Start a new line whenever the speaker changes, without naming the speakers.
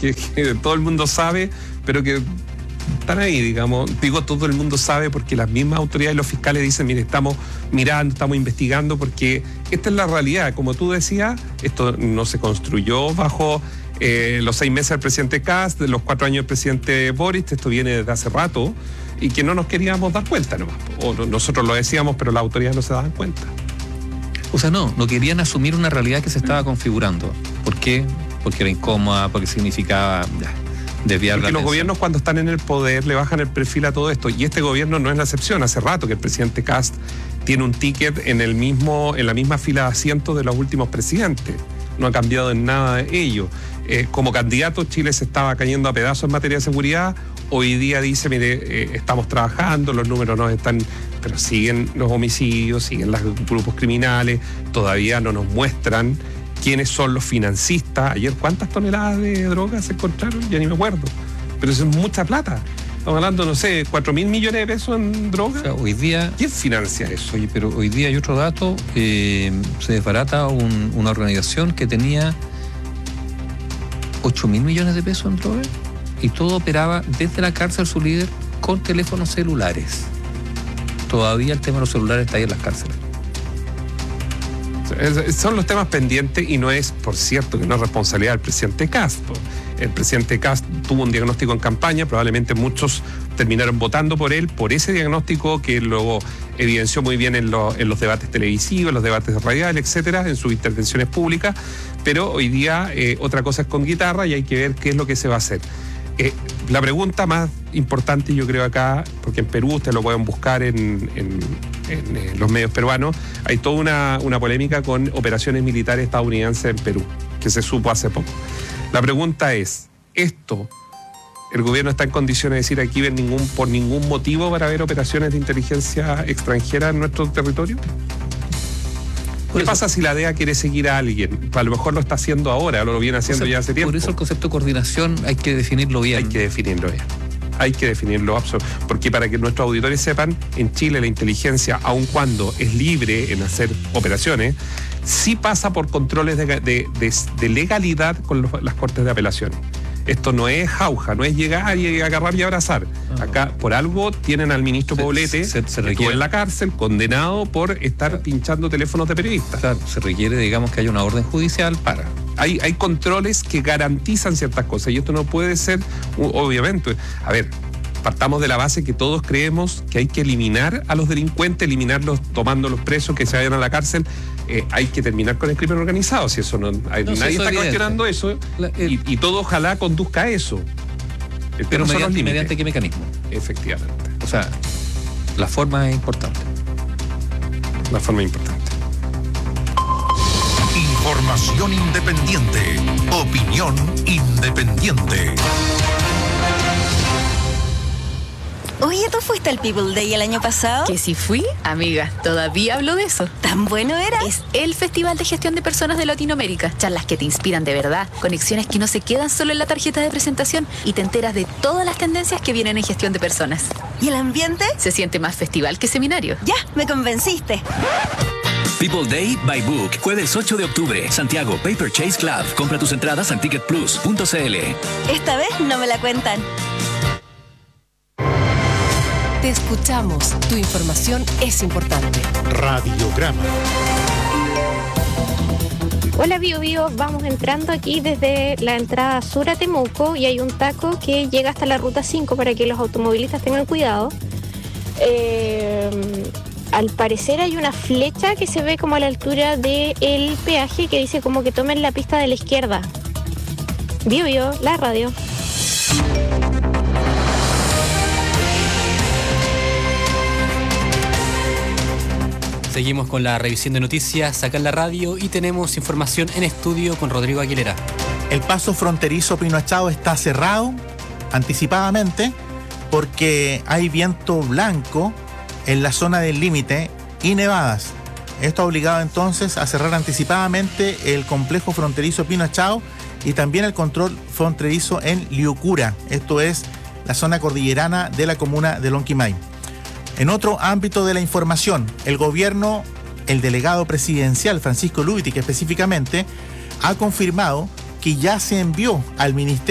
que todo el mundo sabe, pero que están ahí, digamos. Digo, todo el mundo sabe porque las mismas autoridades y los fiscales dicen, mire, estamos mirando, estamos investigando, porque esta es la realidad. Como tú decías, esto no se construyó bajo los 6 meses del presidente Kast, de los 4 años del presidente Boric. Esto viene desde hace rato y que no nos queríamos dar cuenta nomás. O nosotros lo decíamos, pero las autoridades no se daban cuenta.
O sea, no querían asumir una realidad que se estaba configurando. ¿Por qué? Porque era incómoda, porque significaba desviar la
Porque los
atención.
gobiernos cuando están en el poder le bajan el perfil a todo esto, y este gobierno no es la excepción. Hace rato que el presidente Kast tiene un ticket en la misma fila de asientos de los últimos presidentes. No ha cambiado en nada de ello. Como candidato, Chile se estaba cayendo a pedazos en materia de seguridad. Hoy día dice, mire, estamos trabajando, los números no están, pero siguen los homicidios, siguen los grupos criminales, todavía no nos muestran quiénes son los financistas. Ayer, ¿cuántas toneladas de drogas se encontraron? Ya ni me acuerdo. Pero eso es mucha plata. Estamos hablando, no sé, 4.000 millones de pesos en drogas.
O sea, hoy día...
¿Quién financia eso?
Oye, pero hoy día hay otro dato. Se desbarata una organización que tenía 8.000 millones de pesos en drogas y todo operaba desde la cárcel su líder con teléfonos celulares. Todavía el tema de los celulares está ahí en las cárceles.
Son los temas pendientes y no es, por cierto, que no es responsabilidad del presidente Kast. El presidente Kast tuvo un diagnóstico en campaña, probablemente muchos terminaron votando por él, por ese diagnóstico que luego evidenció muy bien en los debates televisivos, en los debates radiales, etcétera, en sus intervenciones públicas, pero hoy día otra cosa es con guitarra y hay que ver qué es lo que se va a hacer. La pregunta más importante, yo creo acá, porque en Perú ustedes lo pueden buscar en los medios peruanos, hay toda una polémica con operaciones militares estadounidenses en Perú, que se supo hace poco. La pregunta es, ¿esto el gobierno está en condiciones de decir aquí por ningún motivo para ver operaciones de inteligencia extranjera en nuestro territorio? ¿Qué pasa si la DEA quiere seguir a alguien? A lo mejor lo está haciendo ahora, o lo viene haciendo ya hace tiempo.
Por eso el concepto de coordinación hay que definirlo bien.
Hay que definirlo bien. Hay que definirlo absolutamente. Porque para que nuestros auditores sepan, en Chile la inteligencia, aun cuando es libre en hacer operaciones, sí pasa por controles de legalidad con las cortes de apelaciones. Esto no es jauja, no es llegar y agarrar y abrazar. Acá, por algo, tienen al ministro Poblete, que estuvo en la cárcel, condenado por estar pinchando teléfonos de periodistas.
Claro, se requiere, digamos, que haya una orden judicial para...
Hay controles que garantizan ciertas cosas y esto no puede ser, obviamente. A ver, partamos de la base que todos creemos que hay que eliminar a los delincuentes, eliminarlos tomándolos presos, que se vayan a la cárcel. Hay que terminar con el crimen organizado. Si eso nadie está cuestionando eso y todo ojalá conduzca a eso.
Pero mediante qué mecanismo.
Efectivamente.
O sea, la forma es importante.
La forma es importante.
Información independiente. Opinión independiente.
Oye, ¿tú fuiste al People Day el año pasado?
Que si fui, amiga, todavía hablo de eso.
¿Tan bueno era?
Es el Festival de Gestión de Personas de Latinoamérica. Charlas que te inspiran de verdad, conexiones que no se quedan solo en la tarjeta de presentación y te enteras de todas las tendencias que vienen en gestión de personas.
¿Y el ambiente?
Se siente más festival que seminario.
Ya, me convenciste.
People Day by Book, jueves 8 de octubre, Santiago, Paper Chase Club. Compra tus entradas en ticketplus.cl.
Esta vez no me la cuentan.
Te escuchamos. Tu información es importante.
Radiograma.
Hola Bio Bio, vamos entrando aquí desde la entrada sur a Temuco y hay un taco que llega hasta la ruta 5 para que los automovilistas tengan cuidado. Al parecer hay una flecha que se ve como a la altura del peaje que dice como que tomen la pista de la izquierda. Bio Bio, la radio.
Seguimos con la revisión de noticias acá en la radio y tenemos información en estudio con Rodrigo Aguilera.
El paso fronterizo Pinoachao está cerrado anticipadamente porque hay viento blanco en la zona del límite y nevadas. Esto ha obligado entonces a cerrar anticipadamente el complejo fronterizo Pinoachao y también el control fronterizo en Liucura. Esto es la zona cordillerana de la comuna de Lonquimay. En otro ámbito de la información, el gobierno, el delegado presidencial Francisco Lubitich específicamente, ha confirmado que ya se envió al Ministerio